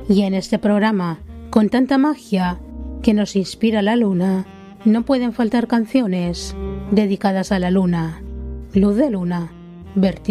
Y en este programa, con tanta magia que nos inspira la luna, no pueden faltar canciones dedicadas a la luna. Luz de Luna, vertido